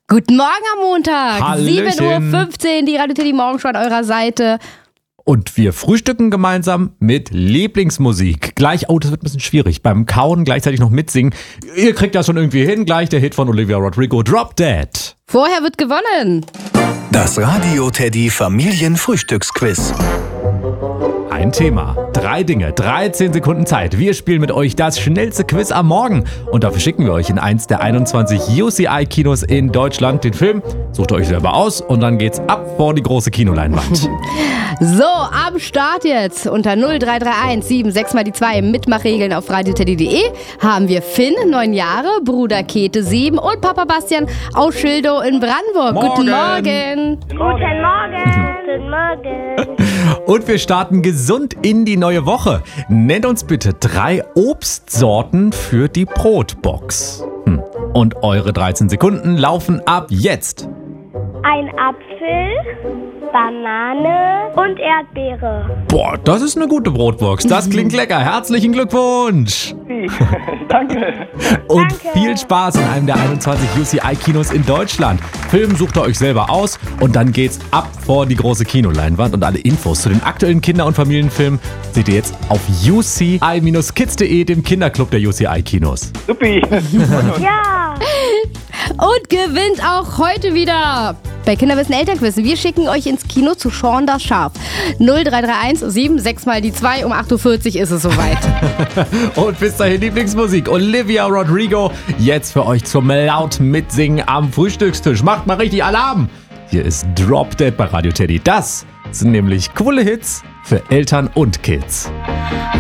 Guten Morgen am Montag, Hallöchen. 7.15 Uhr, die Radio Teddy Morgenshow an eurer Seite. Und wir frühstücken gemeinsam mit Lieblingsmusik. Gleich, das wird ein bisschen schwierig, beim Kauen gleichzeitig noch mitsingen. Ihr kriegt das schon irgendwie hin, gleich der Hit von Olivia Rodrigo, Drop Dead. Vorher wird gewonnen. Das Radio Teddy Familienfrühstücksquiz. Ein Thema, 3 Dinge, 13 Sekunden Zeit. Wir spielen mit euch das schnellste Quiz am Morgen. Und dafür schicken wir euch in eins der 21 UCI-Kinos in Deutschland den Film. Sucht euch selber aus und dann geht's ab vor die große Kinoleinwand. So, am Start jetzt unter 0331 76 mal die 2 Mitmachregeln auf radioteddy.de haben wir Finn, 9 Jahre, Bruder Käthe, 7 und Papa Bastian aus Schildow in Brandenburg. Morgen. Guten Morgen. Guten Morgen. Guten Morgen. Und wir starten gesund in die neue Woche. Nennt uns bitte 3 Obstsorten für die Brotbox. Und eure 13 Sekunden laufen ab jetzt. Ein Apfel, Banane und Erdbeere. Boah, das ist eine gute Brotbox. Das klingt lecker. Herzlichen Glückwunsch. Danke. Und Danke. viel Spaß in einem der 21 UCI-Kinos in Deutschland. Film sucht ihr euch selber aus und dann geht's ab vor die große Kinoleinwand. Und alle Infos zu den aktuellen Kinder- und Familienfilmen seht ihr jetzt auf uci-kids.de, dem Kinderclub der UCI-Kinos. Supi. Ja. Und gewinnt auch heute wieder bei Kinderwissen Elternquiz. Wir schicken euch ins Kino zu Shaun das Schaf. 0331 76 mal die 2, um 8.40 Uhr ist es soweit. Und bis dahin Lieblingsmusik. Olivia Rodrigo, jetzt für euch zum laut Mitsingen am Frühstückstisch. Macht mal richtig Alarm. Hier ist Drop Dead bei Radio Teddy. Das sind nämlich coole Hits für Eltern und Kids.